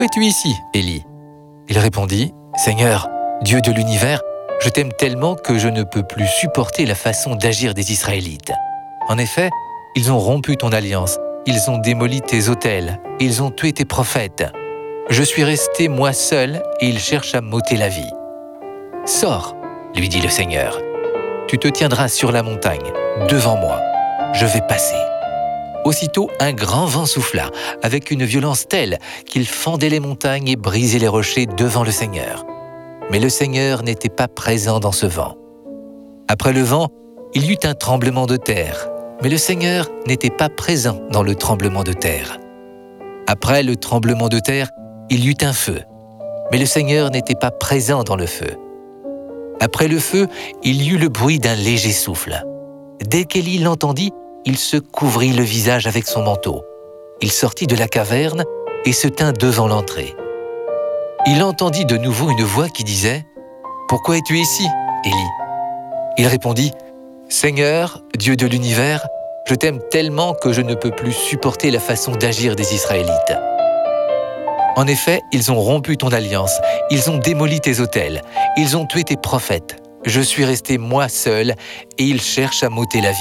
es-tu ici, Élie ?» Il répondit, « Seigneur, Dieu de l'univers, je t'aime tellement que je ne peux plus supporter la façon d'agir des Israélites. En effet, ils ont rompu ton alliance, ils ont démoli tes autels, et ils ont tué tes prophètes. Je suis resté moi seul et ils cherchent à m'ôter la vie. Sors, lui dit le Seigneur. Tu te tiendras sur la montagne, devant moi. Je vais passer. Aussitôt, un grand vent souffla, avec une violence telle qu'il fendait les montagnes et brisait les rochers devant le Seigneur. Mais le Seigneur n'était pas présent dans ce vent. Après le vent, il y eut un tremblement de terre, mais le Seigneur n'était pas présent dans le tremblement de terre. Après le tremblement de terre, il y eut un feu, mais le Seigneur n'était pas présent dans le feu. Après le feu, il y eut le bruit d'un léger souffle. Dès qu'Élie l'entendit, il se couvrit le visage avec son manteau. Il sortit de la caverne et se tint devant l'entrée. Il entendit de nouveau une voix qui disait « Pourquoi es-tu ici, Élie ?» Il répondit « Seigneur, Dieu de l'univers, je t'aime tellement que je ne peux plus supporter la façon d'agir des Israélites. En effet, ils ont rompu ton alliance, ils ont démoli tes autels, ils ont tué tes prophètes. Je suis resté moi seul et ils cherchent à m'ôter la vie. »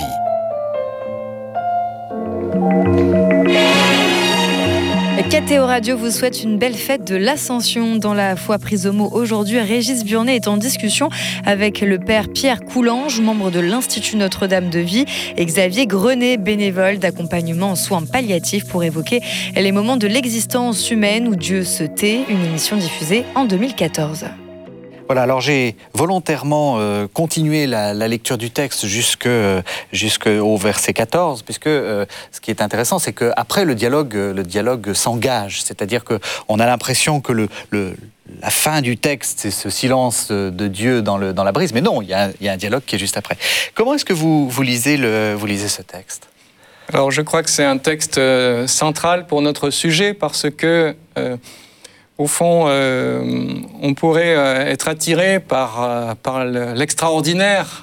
KTO Radio vous souhaite une belle fête de l'Ascension. Dans la foi prise au mot aujourd'hui, Régis Burnet est en discussion avec le père Pierre Coulange, membre de l'Institut Notre-Dame de Vie, et Xavier Grenet, bénévole d'accompagnement en soins palliatifs, pour évoquer les moments de l'existence humaine où Dieu se tait, une émission diffusée en 2014. Voilà, alors j'ai volontairement continué la lecture du texte jusqu'au verset 14, puisque ce qui est intéressant, c'est qu'après le dialogue s'engage, c'est-à-dire qu'on a l'impression que la fin du texte, c'est ce silence de Dieu dans la brise, mais non, il y a un dialogue qui est juste après. Comment est-ce que vous lisez ce texte ? Alors je crois que c'est un texte central pour notre sujet, parce que au fond, on pourrait être attiré par l'extraordinaire,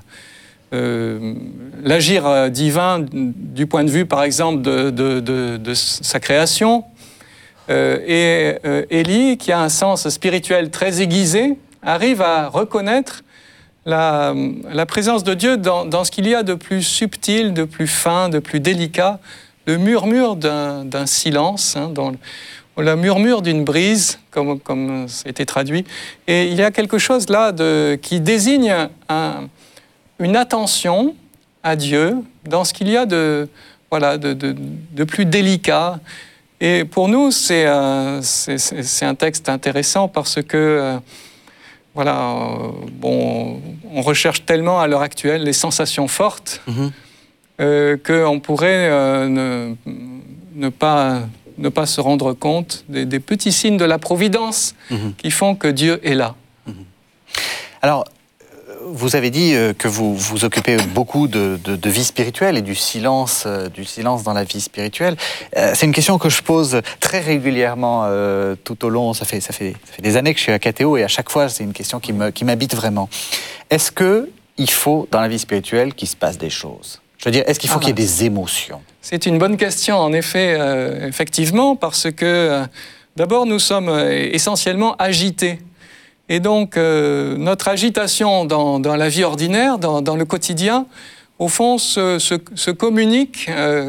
l'agir divin du point de vue, par exemple, de sa création. Et Élie, qui a un sens spirituel très aiguisé, arrive à reconnaître la présence de Dieu dans ce qu'il y a de plus subtil, de plus fin, de plus délicat, le murmure d'un silence, le murmure d'une brise, comme c'était traduit. Et il y a quelque chose là qui désigne une attention à Dieu dans ce qu'il y a de plus délicat. Et pour nous, c'est un texte intéressant parce que on recherche tellement à l'heure actuelle les sensations fortes qu'on pourrait ne pas se rendre compte des petits signes de la providence qui font que Dieu est là. Alors, vous avez dit que vous vous occupez beaucoup de vie spirituelle et du silence dans la vie spirituelle. C'est une question que je pose très régulièrement tout au long. Ça fait des années que je suis à KTO et à chaque fois, c'est une question qui m'habite vraiment. Est-ce qu'il faut, dans la vie spirituelle, qu'il se passe des choses ? Je veux dire, est-ce qu'il faut qu'il y ait des émotions ? C'est une bonne question, en effet, effectivement, parce que d'abord, nous sommes essentiellement agités. Et donc, notre agitation dans la vie ordinaire, dans le quotidien, au fond, se communique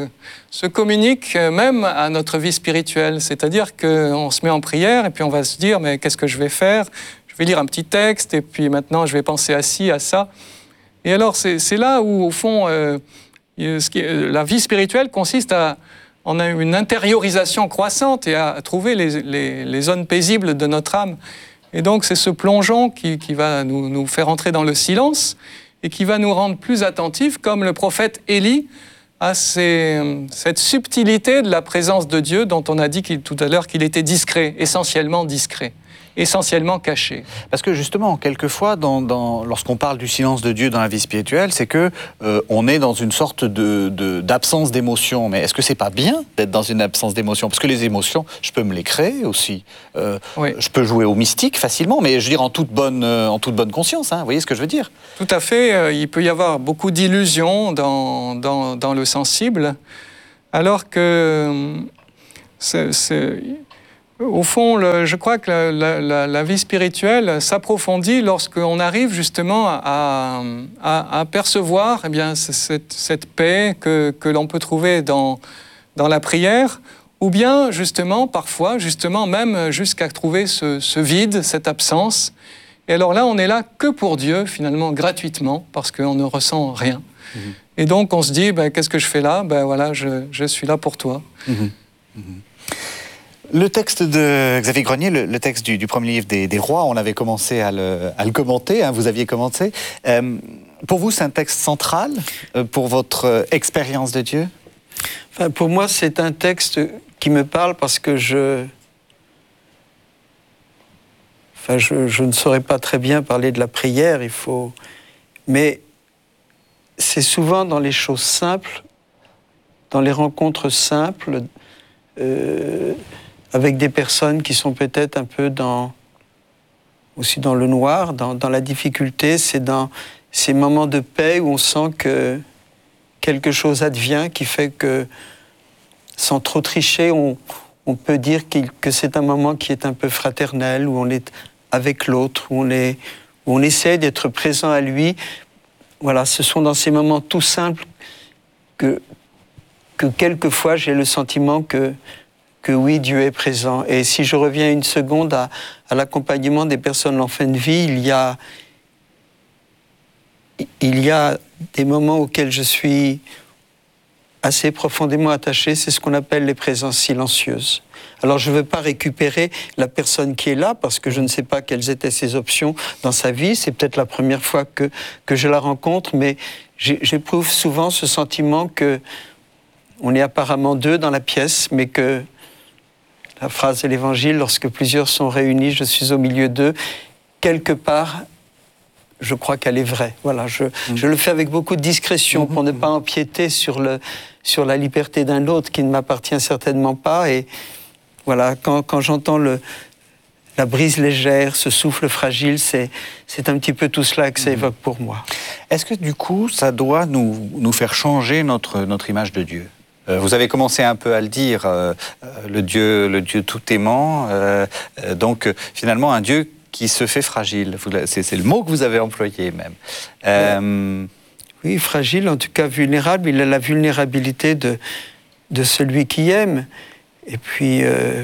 même à notre vie spirituelle. C'est-à-dire qu'on se met en prière et puis on va se dire « mais qu'est-ce que je vais faire ? Je vais lire un petit texte et puis maintenant, je vais penser à ci, à ça. » Et alors, c'est là où, au fond, la vie spirituelle consiste on a une intériorisation croissante et à trouver les zones paisibles de notre âme. Et donc, c'est ce plongeon qui va nous faire entrer dans le silence et qui va nous rendre plus attentifs, comme le prophète Élie a cette subtilité de la présence de Dieu dont on a dit tout à l'heure qu'il était discret, essentiellement caché. Parce que justement, quelquefois, lorsqu'on parle du silence de Dieu dans la vie spirituelle, c'est que on est dans une sorte d'absence d'émotion. Mais est-ce que c'est pas bien d'être dans une absence d'émotion ? Parce que les émotions, je peux me les créer aussi. Oui. Je peux jouer au mystique facilement, mais je veux dire en toute bonne conscience. Vous voyez ce que je veux dire ? Tout à fait. Il peut y avoir beaucoup d'illusions dans le sensible, alors que Au fond, je crois que la vie spirituelle s'approfondit lorsqu'on arrive justement à percevoir eh bien, cette paix que l'on peut trouver dans la prière, ou bien justement, parfois, justement même jusqu'à trouver ce vide, cette absence. Et alors là, on est là que pour Dieu, finalement, gratuitement, parce qu'on ne ressent rien. Mmh. Et donc, on se dit, qu'est-ce que je fais là ? Voilà, je suis là pour toi. Mmh. Mmh. Le texte de Xavier Grenier, le texte du premier livre des Rois, on avait commencé à le commenter, hein, vous aviez commencé. Pour vous, c'est un texte central pour votre expérience de Dieu ? Enfin, pour moi, c'est un texte qui me parle parce que je ne saurais pas très bien parler de la prière, mais c'est souvent dans les choses simples, dans les rencontres simples, avec des personnes qui sont peut-être un peu aussi dans le noir, dans la difficulté. C'est dans ces moments de paix où on sent que quelque chose advient qui fait que, sans trop tricher, on peut dire que c'est un moment qui est un peu fraternel, où on est avec l'autre, où on essaie d'être présent à lui. Voilà, ce sont dans ces moments tout simples que quelquefois j'ai le sentiment que oui, Dieu est présent. Et si je reviens une seconde à l'accompagnement des personnes en fin de vie, il y a des moments auxquels je suis assez profondément attaché, c'est ce qu'on appelle les présences silencieuses. Alors je ne veux pas récupérer la personne qui est là, parce que je ne sais pas quelles étaient ses options dans sa vie, c'est peut-être la première fois que je la rencontre, mais j'éprouve souvent ce sentiment qu'on est apparemment deux dans la pièce, mais que la phrase de l'Évangile, lorsque plusieurs sont réunis, je suis au milieu d'eux, quelque part, je crois qu'elle est vraie. Voilà, je le fais avec beaucoup de discrétion pour ne pas empiéter sur la liberté d'un autre qui ne m'appartient certainement pas. Et voilà, quand j'entends la brise légère, ce souffle fragile, c'est un petit peu tout cela que ça évoque pour moi. Est-ce que du coup, ça doit nous faire changer notre image de Dieu ? Vous avez commencé un peu à le dire, le Dieu tout aimant, donc finalement un Dieu qui se fait fragile. C'est le mot que vous avez employé même. Oui, fragile, en tout cas vulnérable. Il a la vulnérabilité de celui qui aime. Et puis,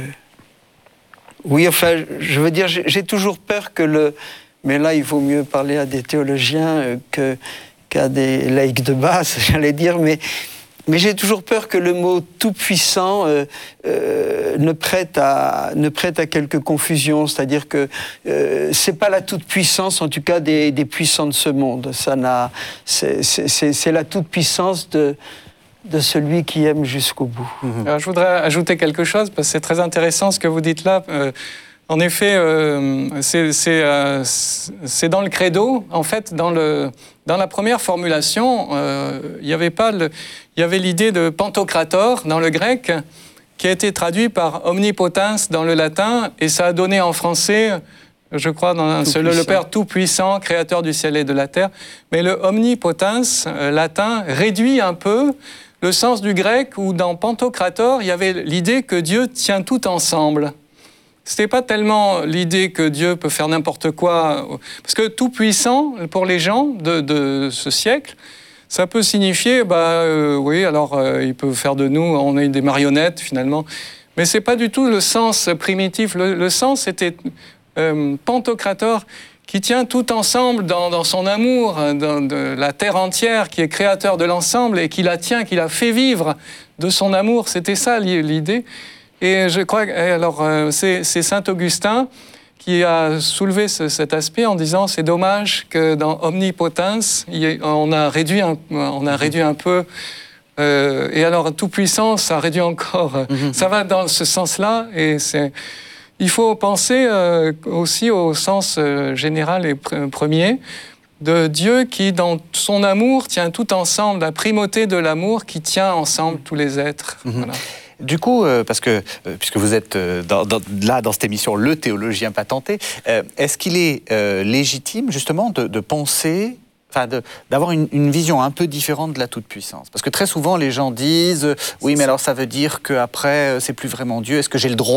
oui, enfin, je veux dire, j'ai toujours peur mais là, il vaut mieux parler à des théologiens qu'à des laïcs de base, j'allais dire, mais j'ai toujours peur que le mot tout-puissant ne prête à quelques confusions. C'est-à-dire que c'est pas la toute-puissance, en tout cas des puissants de ce monde. C'est la toute-puissance de celui qui aime jusqu'au bout. Alors, je voudrais ajouter quelque chose, parce que c'est très intéressant ce que vous dites là. En effet, c'est dans le credo, en fait, dans la première formulation, il y avait l'idée de Pantocrator dans le grec, qui a été traduit par omnipotens dans le latin, et ça a donné en français, je crois, le Père tout-puissant, créateur du ciel et de la terre. Mais le omnipotens latin réduit un peu le sens du grec, où dans Pantocrator, il y avait l'idée que Dieu tient tout ensemble. Ce n'était pas tellement l'idée que Dieu peut faire n'importe quoi, parce que tout puissant, pour les gens de ce siècle, ça peut signifier, oui, alors il peut faire de nous, on est des marionnettes finalement, mais ce n'est pas du tout le sens primitif. Le sens était Pantocrator, qui tient tout ensemble dans son amour de la terre entière, qui est créateur de l'ensemble et qui la tient, qui la fait vivre de son amour. C'était ça l'idée. Et je crois que c'est Saint Augustin qui a soulevé cet aspect en disant c'est dommage que dans omnipotence on a réduit un peu et alors tout puissant ça réduit encore. Ça va dans ce sens-là et il faut penser aussi au sens général et premier de Dieu qui, dans son amour, tient tout ensemble, la primauté de l'amour qui tient ensemble tous les êtres. Voilà. Du coup, parce que puisque vous êtes dans cette émission le théologien patenté, est-ce qu'il est légitime justement de penser, d'avoir une vision un peu différente de la toute-puissance ? Parce que très souvent les gens disent oui, mais alors ça veut dire qu'après c'est plus vraiment Dieu. Est-ce que j'ai le droit